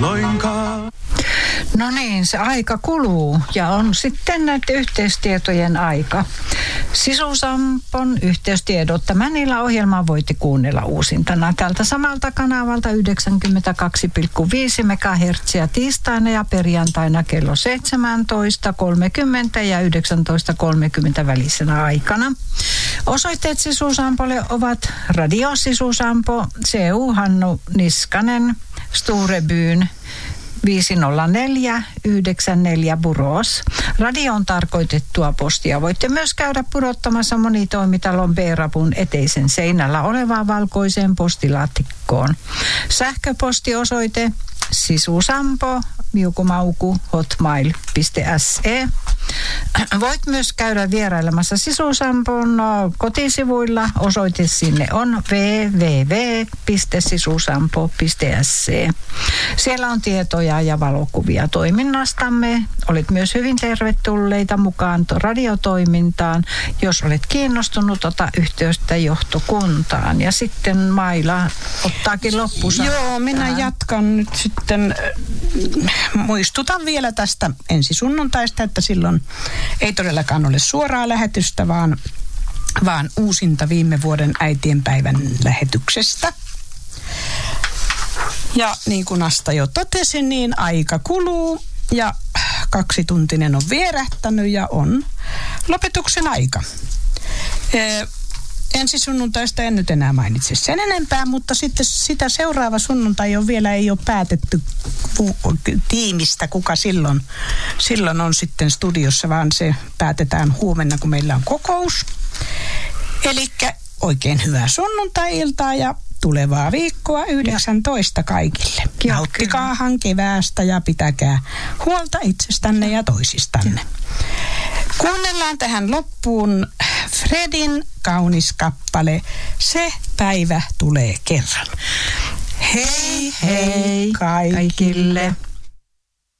loinkaan. No niin, se aika kuluu ja on sitten näiden yhteystietojen aika. Sisusampon yhteystiedot. Tämän ohjelman voitte kuunnella uusintana tältä samalta kanavalta 92,5 MHz tiistaina ja perjantaina kello 17.30 ja 19.30 välisenä aikana. Osoitteet Sisusampolle ovat Radio Sisusampo, CU Hannu Niskanen, Storebyn 50494 Buros. Radio on tarkoitettua postia. Voitte myös käydä pudottamassa monitoimitalon B-rapun eteisen seinällä olevaan valkoiseen postilaatikkoon. Sähköpostiosoite sisusampo @hotmail.se. Voit myös käydä vierailemassa Sisusampon kotisivuilla. Osoite sinne on www.sisusampo.se. Siellä on tietoja ja valokuvia toiminnastamme. Olet myös hyvin tervetulleita mukaan radiotoimintaan. Jos olet kiinnostunut, ota yhteyttä johtokuntaan. Ja sitten Maila ottaakin loppusanaa. Joo, minä jatkan nyt sitten. Muistutan vielä tästä ensisunnuntaista, että silloin ei todellakaan ole suoraa lähetystä, vaan uusinta viime vuoden äitienpäivän lähetyksestä. Ja niin kuin Asta jo totesi, niin aika kuluu ja 2-tuntinen on vierähtänyt ja on lopetuksen aika. Ensi en nyt enää mainitse sen enempää, mutta sitten sitä seuraava sunnuntai ei ole päätetty tiimistä, kuka silloin on sitten studiossa, vaan se päätetään huomenna, kun meillä on kokous. Elikkä oikein hyvää sunnuntai-iltaa ja tulevaa viikkoa 19 kaikille. Nauttikaahan keväästä ja pitäkää huolta itsestänne ja toisistanne. Kuunnellaan tähän loppuun Fredin kaunis kappale Se päivä tulee kerran. Hei hei kaikille.